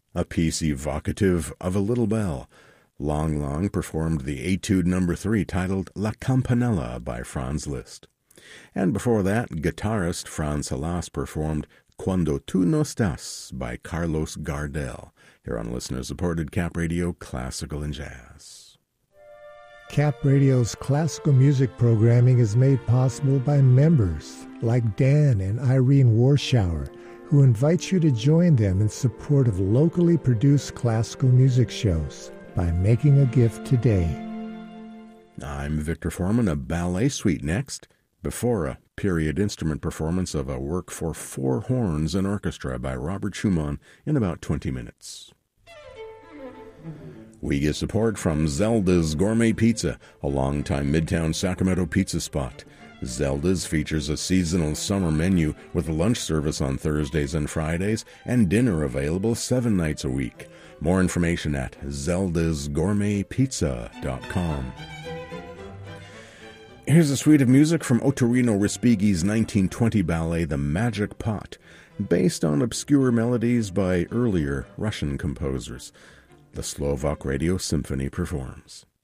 a piece evocative of a little bell. Long Long performed the Etude No. 3 titled La Campanella by Franz Liszt. And before that, guitarist Franz Halas performed Cuando Tu No Estás by Carlos Gardel, here on listener-supported Cap Radio Classical and Jazz. Cap Radio's classical music programming is made possible by members like Dan and Irene Warschauer, who invite you to join them in support of locally produced classical music shows by making a gift today. I'm Victor Foreman. A ballet suite next, before a period instrument performance of a work for 4 horns and orchestra by Robert Schumann in about 20 minutes. We get support from Zelda's Gourmet Pizza, a longtime Midtown Sacramento pizza spot. Zelda's features a seasonal summer menu with lunch service on Thursdays and Fridays and dinner available 7 nights a week. More information at zeldasgourmetpizza.com. Here's a suite of music from Ottorino Respighi's 1920 ballet The Magic Pot, based on obscure melodies by earlier Russian composers. The Slovak Radio Symphony performs.